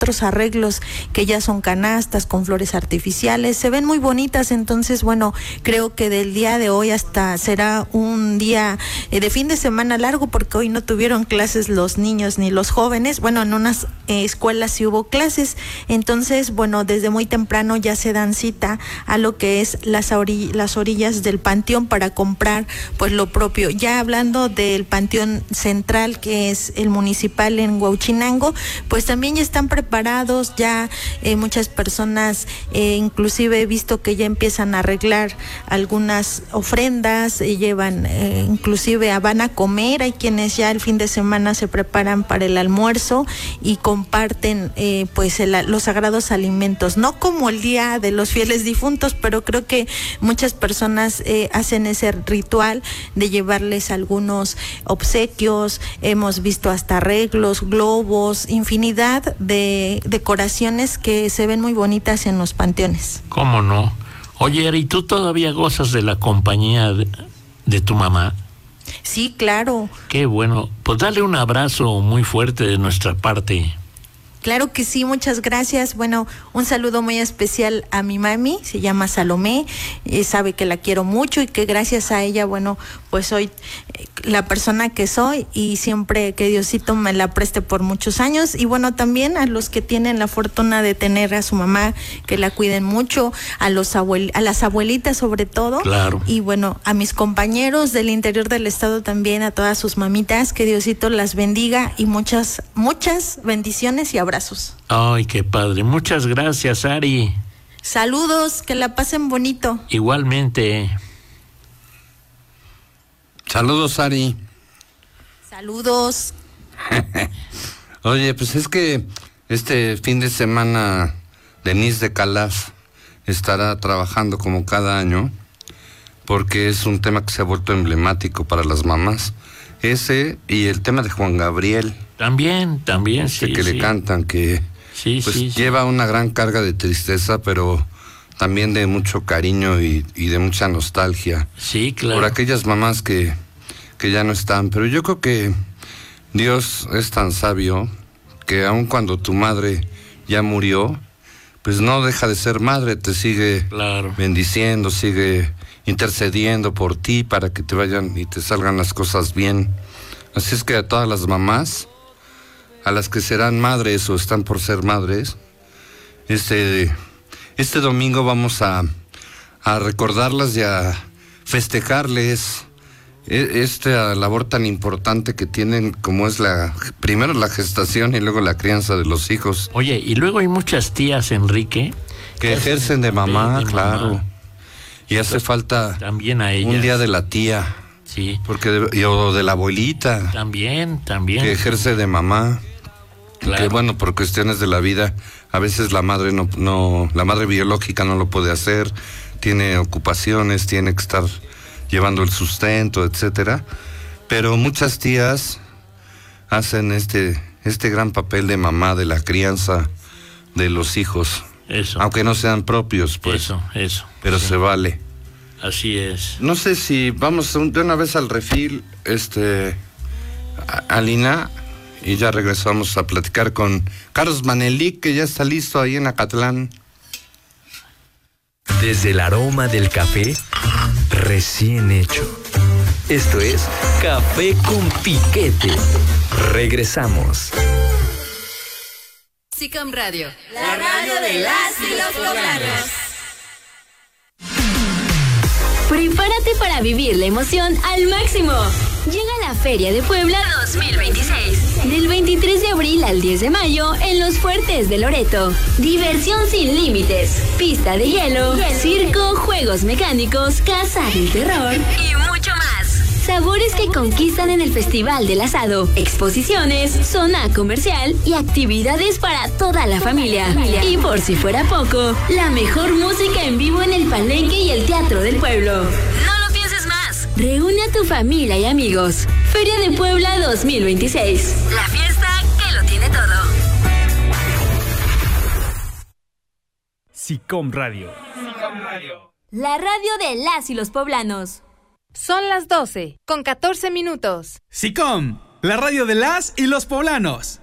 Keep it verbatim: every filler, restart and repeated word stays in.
otros arreglos que ya son canastas con flores artificiales, se ven muy bonitas. Entonces, bueno, creo que del día de hoy hasta será un día eh, de fin de semana largo, porque hoy no tuvieron clases los niños ni los jóvenes. Bueno, en unas eh, escuelas sí hubo clases. Entonces, bueno, desde muy temprano ya se dan cita a lo que es las, ori- las orillas del panteón para comprar pues lo propio. Ya hablando del panteón central, que es el municipal en Huauchinango, pues también ya están preparados, ya eh, muchas personas, eh, inclusive he visto que ya empiezan a arreglar algunas ofrendas, eh, llevan, eh, inclusive van a comer, hay quienes ya el fin de semana se preparan para el almuerzo y comparten eh, pues el, los sagrados alimentos, no como el día de los fieles difuntos, pero creo que muchas personas eh, hacen ese ritual de llevarles algunos obsequios. Hemos visto hasta arreglos, globos, infinidad de decoraciones que se ven muy bonitas en los panteones. ¿Cómo no? Oye, ¿y tú todavía gozas de la compañía de, de tu mamá? Sí, claro. Qué bueno. Pues dale un abrazo muy fuerte de nuestra parte. Claro que sí, muchas gracias. Bueno, un saludo muy especial a mi mami, se llama Salomé, eh, sabe que la quiero mucho y que gracias a ella, bueno, pues soy eh, la persona que soy, y siempre que Diosito me la preste por muchos años. Y bueno, también a los que tienen la fortuna de tener a su mamá, que la cuiden mucho, a los abuel- a las abuelitas sobre todo. Claro. Y bueno, a mis compañeros del interior del estado también, a todas sus mamitas, que Diosito las bendiga y muchas, muchas bendiciones y abrazos. Abrazos. Ay, qué padre. Muchas gracias, Ari. Saludos, que la pasen bonito. Igualmente. Saludos, Ari. Saludos. Oye, pues es que este fin de semana Denise de Calaf estará trabajando como cada año, porque es un tema que se ha vuelto emblemático para las mamás. Ese y el tema de Juan Gabriel. También, también, este sí, que sí. le cantan, que sí, pues sí, lleva sí. una gran carga de tristeza, pero también de mucho cariño y, y de mucha nostalgia. Sí, claro. Por aquellas mamás que, que ya no están. Pero yo creo que Dios es tan sabio que aun cuando tu madre ya murió, pues no deja de ser madre, te sigue claro. bendiciendo, sigue intercediendo por ti para que te vayan y te salgan las cosas bien. Así es que a todas las mamás, a las que serán madres o están por ser madres, este, este domingo vamos a, a recordarlas y a festejarles esta labor tan importante que tienen, como es la primero la gestación y luego la crianza de los hijos. Oye, y luego hay muchas tías, Enrique, que ejercen de mamá, de, de claro. Mamá. Y hace falta también a ellas. Un día de la tía. Sí. Porque de, o de la abuelita. También, también. Que ejerce de mamá. Claro. Que bueno, por cuestiones de la vida, a veces la madre no, no, la madre biológica no lo puede hacer, tiene ocupaciones, tiene que estar llevando el sustento, etcétera. Pero muchas tías hacen este, este gran papel de mamá, de la crianza de los hijos. Eso. Aunque no sean propios, pues. Eso, eso. Pero sí. Se vale. Así es. No sé si vamos de una vez al refil, este, Alina, y ya regresamos a platicar con Carlos Manelik, que ya está listo ahí en Acatlán. Desde el aroma del café recién hecho. Esto es Café con Piquete. Regresamos. SICOM Radio, la radio de las y los poblanos. Prepárate para vivir la emoción al máximo. Llega la Feria de Puebla dos mil veintiséis. Del veintitrés de abril al diez de mayo en Los Fuertes de Loreto. Diversión sin límites. Pista de hielo, circo, juegos mecánicos, casa del terror y mucho más. Sabores que conquistan en el Festival del Asado. Exposiciones, zona comercial y actividades para toda la familia. Y por si fuera poco, la mejor música en vivo en el Palenque y el Teatro del Pueblo. No lo pienses más. Reúne a tu familia y amigos. Feria de Puebla dos mil veintiséis. La fiesta que lo tiene todo. SICOM Radio. SICOM Radio. La radio de las y los poblanos. Son las doce, con catorce minutos. SICOM, la radio de las y los poblanos.